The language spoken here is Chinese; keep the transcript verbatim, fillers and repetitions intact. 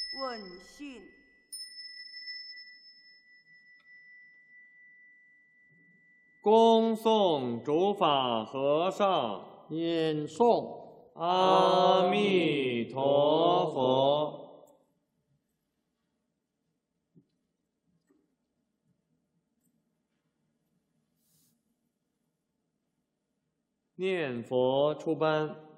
问讯。 恭送主法和尚。 念诵。 阿弥陀佛。念佛出班。